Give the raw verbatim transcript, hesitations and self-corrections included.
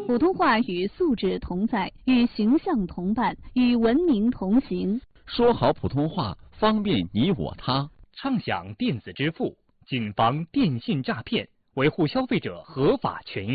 普通话与素质同在，与形象同伴，与文明同行。 说好普通话，方便你我他。 畅享电子支付，谨防电信诈骗，维护消费者合法权益。